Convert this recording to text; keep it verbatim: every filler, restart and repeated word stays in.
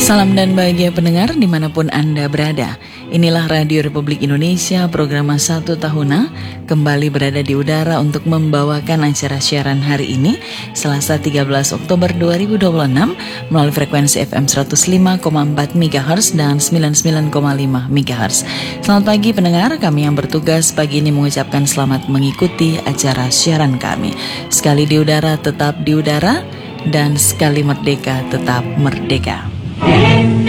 Salam dan bahagia pendengar dimanapun Anda berada. Inilah Radio Republik Indonesia, program Satu Tahuna, kembali berada di udara untuk membawakan acara siaran hari ini, Selasa tiga belas Oktober dua ribu dua puluh enam, melalui frekuensi F M seratus lima koma empat megahertz dan sembilan puluh sembilan koma lima megahertz. Selamat pagi pendengar, kami yang bertugas pagi ini mengucapkan selamat mengikuti acara siaran kami. Sekali di udara tetap di udara, dan sekali merdeka tetap merdeka.